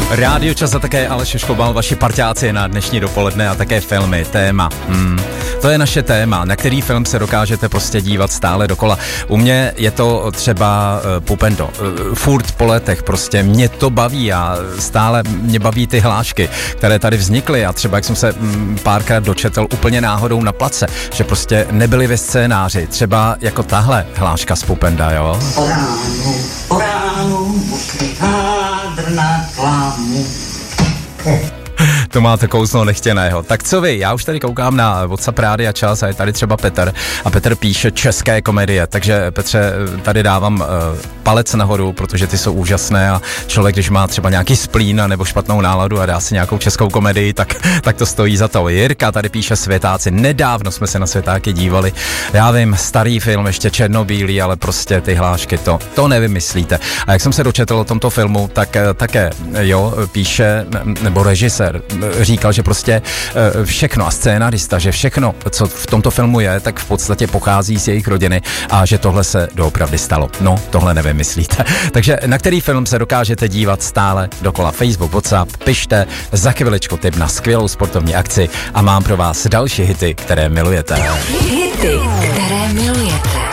Rádio Čas a také Aleš Šoškobal, vaši parťáci na dnešní dopoledne a také filmy, téma. To je naše téma, na který film se dokážete prostě dívat stále dokola. U mě je to třeba Pupendo. Furt po letech prostě mě to baví a stále mě baví ty hlášky, které tady vznikly a třeba jak jsem se párkrát dočetl úplně náhodou na place, že prostě nebyly ve scénáři. Třeba jako tahle hláška z Pupenda, jo? O ránu, musí hádr na tlamu. To máte kouzlo nechtěného. Tak co vy? Já už tady koukám na WhatsApp Rádia Čas a je tady třeba Petr. A Petr píše české komedie. Takže Petře, tady dávám palec nahoru, protože ty jsou úžasné a člověk, když má třeba nějaký splín nebo špatnou náladu a dá si nějakou českou komedii, tak to stojí za to. Jirka tady píše Světáci. Nedávno jsme se na Světáky dívali. Já vím, starý film, ještě černobílý, ale prostě ty hlášky to nevymyslíte. A jak jsem se dočetl o tomto filmu, tak také, jo, píše, nebo režisér říkal, že prostě všechno a scénarista, že všechno, co v tomto filmu je, tak v podstatě pochází z jejich rodiny a že tohle se doopravdy stalo. No, tohle nevymyslíte. Takže na který film se dokážete dívat stále dokola? Facebook, WhatsApp, pište, za chviličku tip na skvělou sportovní akci a mám pro vás další hity, které milujete. Hity, které milujete.